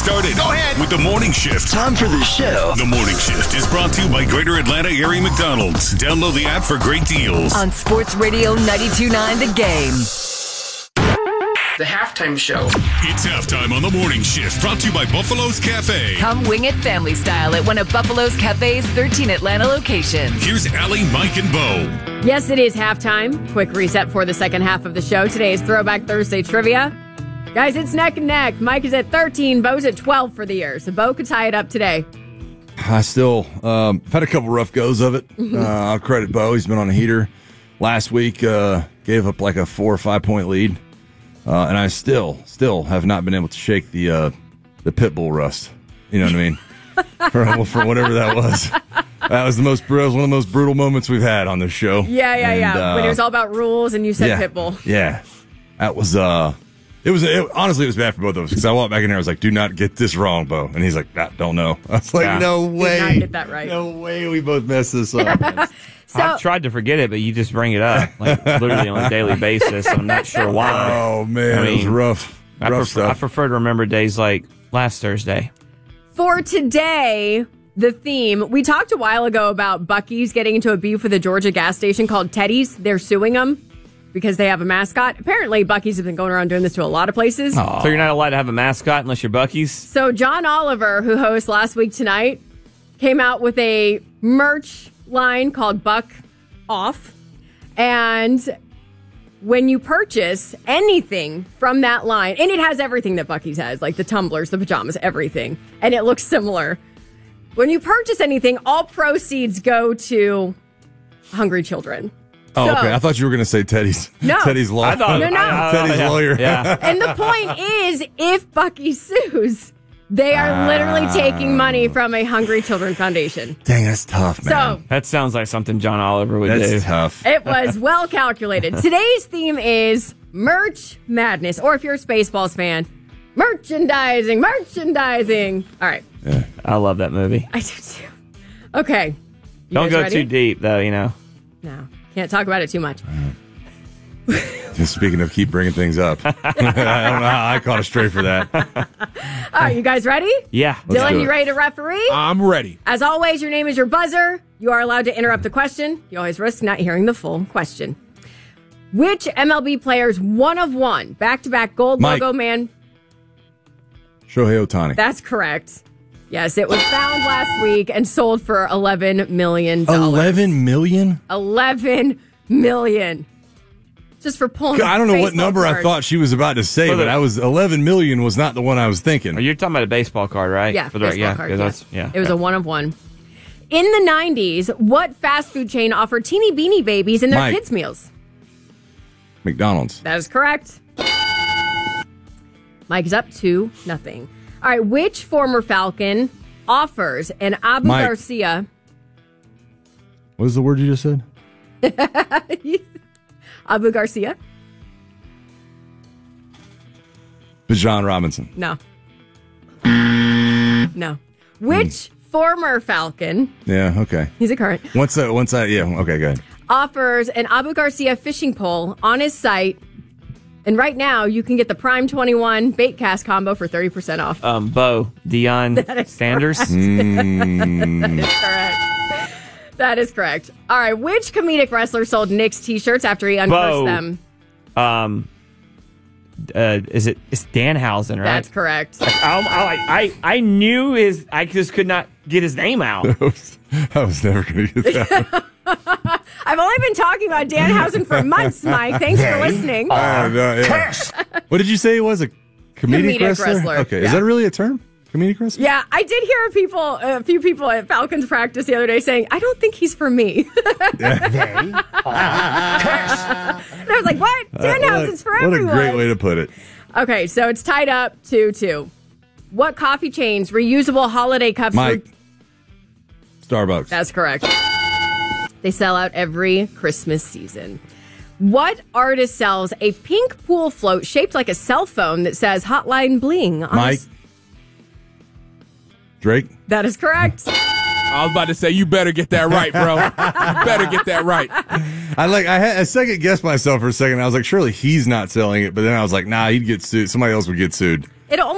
started. Go ahead with the morning shift. Time for the show. The morning shift is brought to you by Greater Atlanta Area McDonald's. Download the app for great deals. On Sports Radio 92.9 The Game. The halftime show. It's halftime on the morning shift, brought to you by Buffalo's Cafe. Come wing it family style at one of Buffalo's Cafe's 13 Atlanta locations. Here's Allie, Mike, and Bo. Yes, it is halftime. Quick reset for the second half of the show. Today is Throwback Thursday trivia. Guys, it's neck and neck. Mike is at 13. Bo's at 12 for the year. So Bo could tie it up today. I still had a couple rough goes of it. I'll credit Bo. He's been on a heater. Last week, gave up like a 4 or 5 point lead. And I still have not been able to shake the pit bull rust. You know what I mean? for whatever that was. That was one of the most brutal moments we've had on this show. Yeah. When it was all about rules and you said pit bull. Yeah. That was honestly, it was bad for both of us because I walked back in there. I was like, "Do not get this wrong, Bo." And he's like, "Don't know." I was like, "No way, did not get that right. No way, we both messed this up." So, I've tried to forget it, but you just bring it up like literally on a daily basis. I'm not sure why. Oh man, it was rough. I prefer to remember days like last Thursday. For today, the theme, we talked a while ago about Buc-ee's getting into a beef with a Georgia gas station called Teddy's. They're suing them because they have a mascot. Apparently, Buc-ee's have been going around doing this to a lot of places. So you're not allowed to have a mascot unless you're Buc-ee's? So John Oliver, who hosts Last Week Tonight, came out with a merch line called Buck Off. And when you purchase anything from that line, and it has everything that Buc-ee's has, like the tumblers, the pajamas, everything, and it looks similar. When you purchase anything, all proceeds go to hungry children. Oh, okay. I thought you were going to say Teddy's. No. Teddy's law. No. Teddy's lawyer. Yeah. And the point is, if Buc-ee sues, they are literally taking money from a Hungry Children Foundation. Dang, that's tough, man. So that sounds like something John Oliver would do. That's tough. It was well calculated. Today's theme is Merch Madness, or if you're a Spaceballs fan, merchandising. All right. Yeah. I love that movie. I do too. Okay. Don't go ready? too deep, though, you know. No. Can't talk about it too much. Just speaking of keep bringing things up. I don't know how I caught a stray for that. All right, you guys ready? Yeah. Dylan, you ready to referee? I'm ready. As always, your name is your buzzer. You are allowed to interrupt the question. You always risk not hearing the full question. Which MLB player's one of one, back-to-back gold Mike. logo man? Shohei Ohtani. That's correct. Yes, it was found last week and sold for $11 million. $11 million? $11 million. Just for pulling. I don't know what baseball number card. I thought she was about to say, but I was $11 million was not the one I was thinking. Oh, you're talking about a baseball card, right? Yeah, For the, baseball card. Yeah. It was a one of one. In the 90s, what fast food chain offered teeny beanie babies in their Mike. kids' meals? McDonald's. That is correct. Mike is up 2-0. All right, which former Falcon offers an Abu Mike. Garcia? What was the word you just said? Abu Garcia? Bijan Robinson. No. No. Which former Falcon? Yeah, okay. He's a current. Once that, yeah, okay, go ahead. Offers an Abu Garcia fishing pole on his site. And right now, you can get the Prime 21 bait cast combo for 30% off. Bo, Deion Sanders. That is correct. That is correct. All right, which comedic wrestler sold Knicks t-shirts after he unpursed them? It's Danhausen, right? That's correct. I knew I just could not get his name out. I was never going to get that. I've only been talking about Danhausen for months, Mike. Thanks for listening. What did you say it was? A comedic wrestler? Okay, is that really a term? Comedic wrestler? Yeah, I did hear a few people at Falcons practice the other day saying, I don't think he's for me. And I was like, what? Danhausen's for everyone. What a great way to put it. Okay, so it's tied up 2-2. What coffee chain's reusable holiday cups? Mike. Starbucks. That's correct. They sell out every Christmas season. What artist sells a pink pool float shaped like a cell phone that says Hotline Bling? Mike. Drake. That is correct. I was about to say, you better get that right, bro. You better get that right. I had a second guessed myself for a second. I was like, surely he's not selling it. But then I was like, nah, he'd get sued. Somebody else would get sued. It only